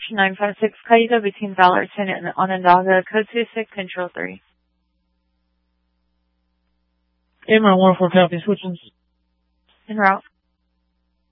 956 Qaida between Valorton and Onondaga, code 26, control 3. Amron 104 copy, switching. En route.